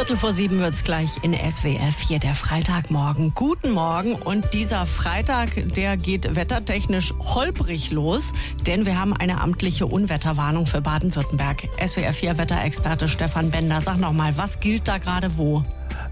6:15 wird's gleich in SWR 4, der Freitagmorgen. Guten Morgen, und dieser Freitag, der geht wettertechnisch holprig los, denn wir haben eine amtliche Unwetterwarnung für Baden-Württemberg. SWR 4 Wetterexperte Stefan Bender, sag noch mal, was gilt da gerade wo?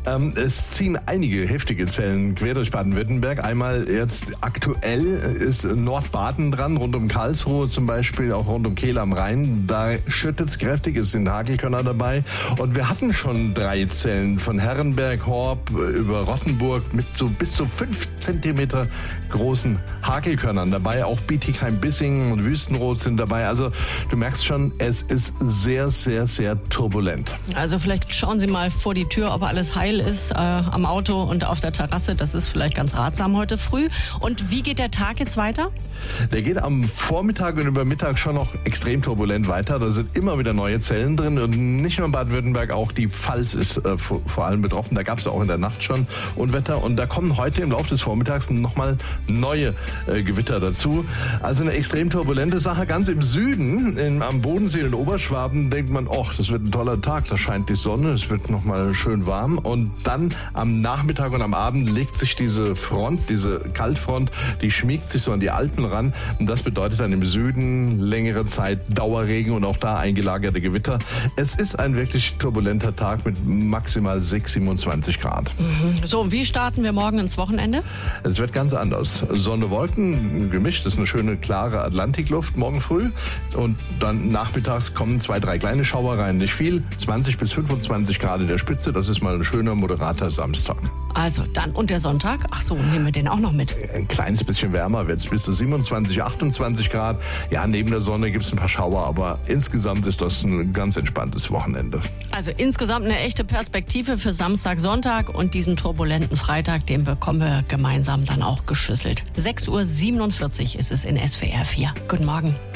Es ziehen einige heftige Zellen quer durch Baden-Württemberg. Einmal jetzt aktuell ist Nordbaden dran, rund um Karlsruhe zum Beispiel, auch rund um Kehl am Rhein. Da schüttet es kräftig, es sind Hagelkörner dabei. Und wir hatten schon 3 Zellen von Herrenberg, Horb über Rottenburg mit so bis zu 5 Zentimeter großen Hagelkörnern dabei. Auch Bietigheim-Bissingen und Wüstenrot sind dabei. Also du merkst schon, es ist sehr, sehr, sehr turbulent. Also vielleicht schauen Sie mal vor die Tür, ob alles heil ist am Auto und auf der Terrasse. Das ist vielleicht ganz ratsam heute früh. Und wie geht der Tag jetzt weiter? Der geht am Vormittag und über Mittag schon noch extrem turbulent weiter. Da sind immer wieder neue Zellen drin. Und nicht nur in Baden-Württemberg, auch die Pfalz ist vor allem betroffen. Da gab es auch in der Nacht schon Unwetter. Und da kommen heute im Laufe des Vormittags nochmal neue Gewitter dazu. Also eine extrem turbulente Sache. Ganz im Süden, am Bodensee und Oberschwaben, denkt man, ach, das wird ein toller Tag. Da scheint die Sonne, es wird nochmal schön warm. Und dann am Nachmittag und am Abend legt sich diese Front, diese Kaltfront, die schmiegt sich so an die Alpen ran. Und das bedeutet dann im Süden längere Zeit Dauerregen und auch da eingelagerte Gewitter. Es ist ein wirklich turbulenter Tag mit maximal 27 Grad. So, wie starten wir morgen ins Wochenende? Es wird ganz anders. Sonne, Wolken, gemischt. Das ist eine schöne, klare Atlantikluft morgen früh. Und dann nachmittags kommen 2, 3 kleine Schauer rein. Nicht viel. 20 bis 25 Grad in der Spitze. Das ist mal ein schöner, moderater Samstag. Also dann, und der Sonntag? Ach so, nehmen wir den auch noch mit. Ein kleines bisschen wärmer wird es, bis zu 27, 28 Grad. Ja, neben der Sonne gibt es ein paar Schauer, aber insgesamt ist das ein ganz entspanntes Wochenende. Also insgesamt eine echte Perspektive für Samstag, Sonntag, und diesen turbulenten Freitag, den bekommen wir gemeinsam dann auch geschüsselt. 6:47 ist es in SWR 4. Guten Morgen.